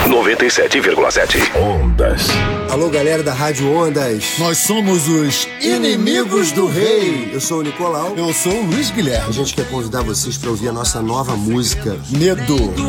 97,7. Ondas. Alô, galera da Rádio Ondas. Nós somos os Inimigos do Rei. Eu sou o Nicolau. Eu sou o Luiz Guilherme. A gente quer convidar vocês para ouvir a nossa nova música, Medo.